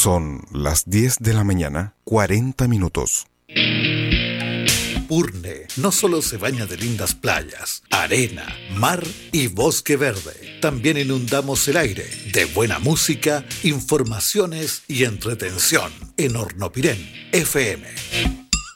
Son las 10 de la mañana, 40 minutos. Purne no solo se baña de lindas playas, arena, mar y bosque verde. También inundamos el aire de buena música, informaciones y entretención en Hornopirén FM.